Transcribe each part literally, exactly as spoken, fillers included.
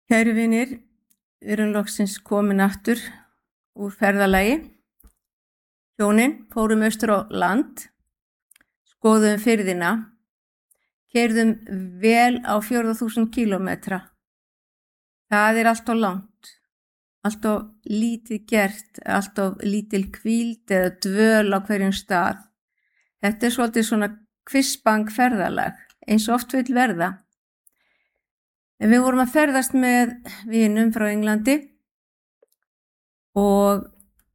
Kæru vinir, við erum loksins komin aftur úr ferðalagi. Hjónin fórum austur á land, skoðum firðina, keyrðum vel á fjórða þúsund kílómetra. Það er allt of langt, allt of lítið gert, allt of lítil hvíld eða dvöl á hverjum stað. Þetta er svolítið svona kvissbang ferðalag, eins og oft vill verða. En við vorum að ferðast með vinum frá Englandi og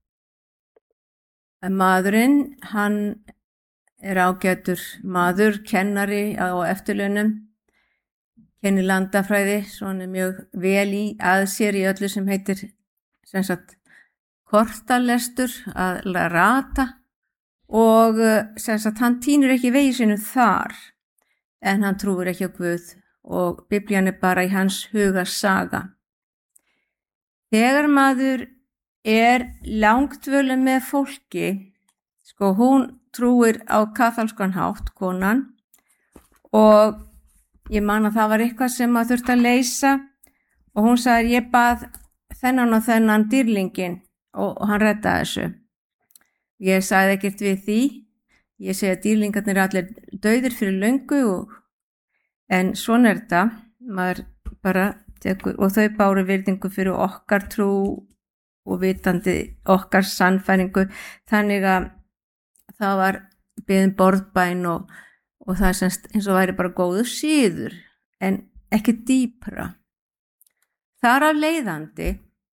maðurinn, hann er ágætur maður, kennari á eftirlaunum, kennir landafræði, svo hann er mjög vel í að sér í öllu sem heitir sem sagt kortalestur, að rata og sem sagt hann tínur ekki vegi sinu þar en hann trúir ekki á Guð. Og Biblían er bara í hans huga saga. Þegar maður er langdvölum með fólki, sko hún trúir á kaþólskan hátt, konan, og ég man að það var eitthvað sem maður þurfti að leysa og hún sagði ég bað þennan og þennan dýrlingin og, og hann reddaði þessu. Ég sagði ekkert við því, ég segi að dýrlingarnir er allir dauðir fyrir löngu og en svona er þetta, maður bara tekur, og þau báru virðingu fyrir okkar trú og vitandi okkar sannfæringu, þannig að það var beðin borðbæn og, og það er semst eins og væri bara góður síður, en ekki dýpra. Þar af leiðandi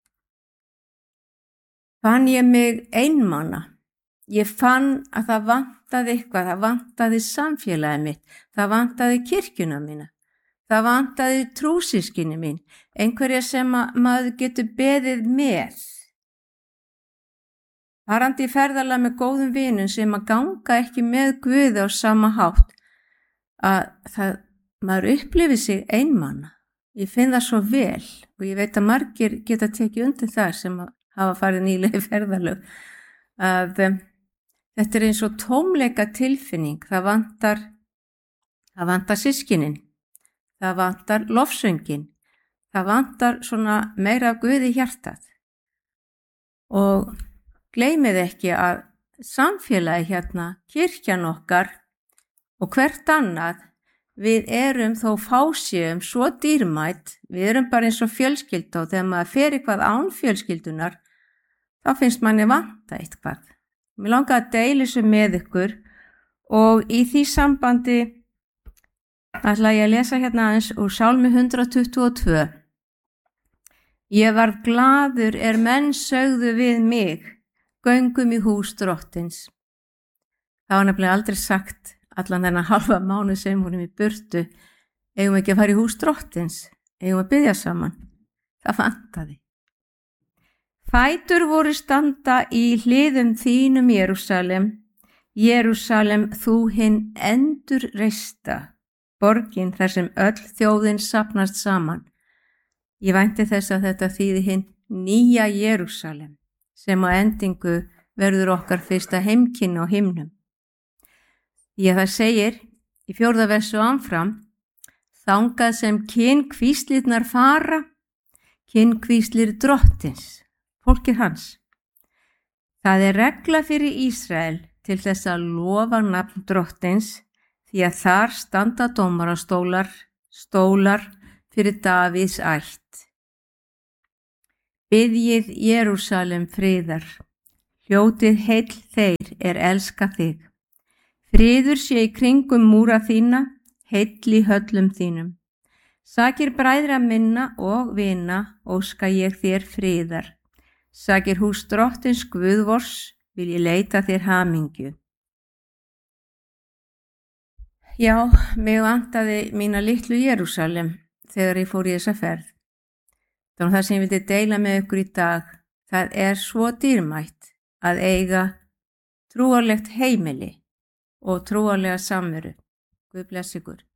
fann ég mig einmana. Ég fann að það vantaði eitthvað, það vantaði samfélagið mitt, það vantaði kirkjuna mína, það vantaði trúsískinni mín, einhverja sem maður getur beðið með. Farandi í ferðalag með góðum vinum sem að ganga ekki með Guði á sama hátt, að það, maður upplifir sig einmana. Ég finn það svo vel og ég veit að margir geta tekið undir það sem hafa farið nýlega í ferðalög, að þetta er eins og tómleika tilfinning, það vantar, það vantar systkinin, það vantar lofsöngin, það vantar svona meira af Guði hjartað. Og gleymið ekki að samfélagi hérna, kirkjan okkar og hvert annað, við erum þó fásíum svo dýrmætt, við erum bara eins og fjölskylda og þegar maður fer eitthvað án fjölskyldunar, þá finnst manni vanta eitthvað. Mér langar að deila þessu með ykkur og í því sambandi ætla ég að lesa hérna aðeins úr Sálmi hundrað tuttugu og tvö. Ég varð glaður er menn sögðu við mig, göngum í hús drottins. Það var nefnilega aldrei sagt allan þennan halva mánuð sem vorum í burtu, eigum ekki að fara í hús drottins, eigum að biðja saman. Það vantaði. Fætur voru standa í hliðum þínum Jerúsalem, Jerúsalem þú hinn endur reista, borgin þar sem öll þjóðin safnast saman. Ég vænti þess að þetta þýði hinn nýja Jerúsalem, sem á endingu verður okkar fyrsta heimkynni á himnum. Ég það segir í fjórða versu áfram, þangað sem kynkvíslirnar fara, kynkvíslir drottins. Fólkið hans. Það er regla fyrir Ísrael til þess að lofa nafn drottins því að þar standa dómarastólar, stólar fyrir Davíðs ætt. Biðjið Jerúsalem friðar, hljótið heill þeir er elska þig. Friður sé í kringum múra þína, heill í höllum þínum. Sakir bræðra minna og vina óska ég þér friðar. Sakir hús drottins Guðvors vil ég leita þér hamingju. Já, mig vantaði mína litlu Jerúsalem þegar ég fór í þessa ferð. Þannig það sem ég vildi deila með ykkur í dag, það er svo dýrmætt að eiga trúarlegt heimili og trúarlega samveru. Guð bless ykkur.